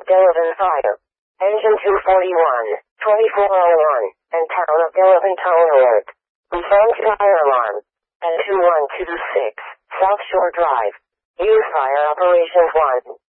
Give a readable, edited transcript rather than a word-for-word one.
Delavan Fire. Engine 241, 2401, and Town of Delavan Town Alert. We found fire alarm. And 2126, South Shore Drive. Use Fire Operations 1.